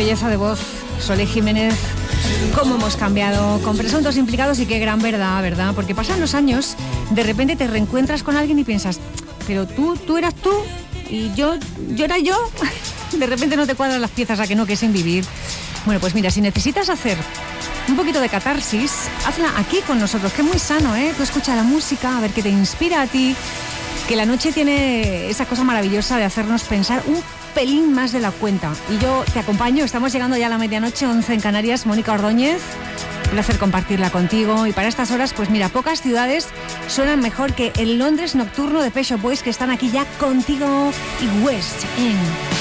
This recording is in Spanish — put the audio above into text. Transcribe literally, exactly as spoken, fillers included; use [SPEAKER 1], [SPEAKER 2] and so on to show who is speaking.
[SPEAKER 1] belleza de voz, Solé Jiménez. Cómo hemos cambiado, con presuntos implicados y qué gran verdad, ¿verdad? Porque pasan los años, de repente te reencuentras con alguien y piensas, pero tú, tú eras tú y yo, yo era yo. De repente no te cuadran las piezas, a que no, que sin vivir. Bueno, pues mira, si necesitas hacer un poquito de catarsis, hazla aquí con nosotros, que es muy sano, ¿eh? Tú escucha la música, a ver qué te inspira a ti, que la noche tiene esa cosa maravillosa de hacernos pensar un pelín más de la cuenta. Y yo te acompaño, estamos llegando ya a la medianoche, once en Canarias. Mónica Ordóñez, un placer compartirla contigo. Y para estas horas, pues mira, pocas ciudades suenan mejor que el Londres nocturno de Pet Shop Boys, que están aquí ya contigo, y West End.